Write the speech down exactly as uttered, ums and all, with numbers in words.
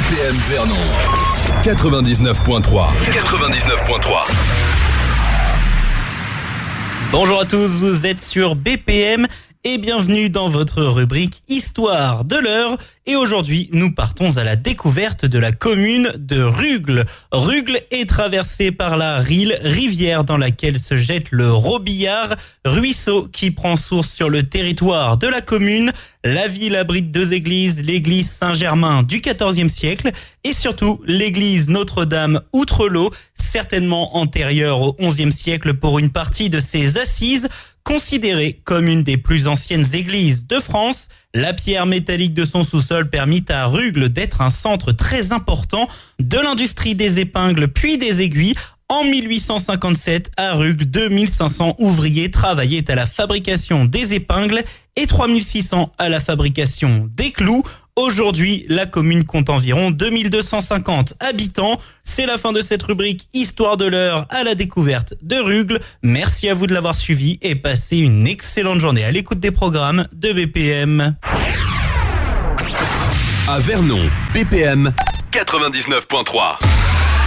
P M Vernon quatre-vingt-dix-neuf virgule trois. quatre-vingt-dix-neuf virgule trois. Bonjour à tous, vous êtes sur B P M et bienvenue dans votre rubrique Histoire de l'heure. Et aujourd'hui, nous partons à la découverte de la commune de Rugles. Rugles est traversée par la Risle, rivière dans laquelle se jette le Robillard, ruisseau qui prend source sur le territoire de la commune. La ville abrite deux églises, l'église Saint-Germain du quatorzième siècle et surtout l'église Notre-Dame Outrelot, certainement antérieure au onzième siècle pour une partie de ses assises. Considérée comme une des plus anciennes églises de France, la pierre métallique de son sous-sol permit à Rugles d'être un centre très important de l'industrie des épingles puis des aiguilles. En mille huit cent cinquante-sept, à Rugles, deux mille cinq cents ouvriers travaillaient à la fabrication des épingles et trois mille six cents à la fabrication des clous. Aujourd'hui, la commune compte environ deux mille deux cent cinquante habitants. C'est la fin de cette rubrique Histoire de l'heure à la découverte de Rugles. Merci à vous de l'avoir suivi et passez une excellente journée à l'écoute des programmes de B P M. À Vernon, B P M quatre-vingt-dix-neuf virgule trois.